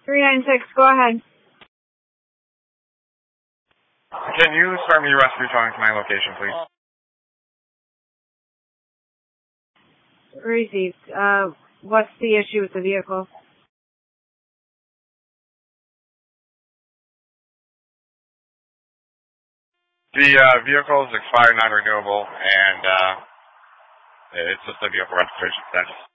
396, go ahead. Can you start me rescue talking to my location, please? Received. What's the issue with the vehicle? The vehicle is expired, non-renewable, and it's just a vehicle registration status.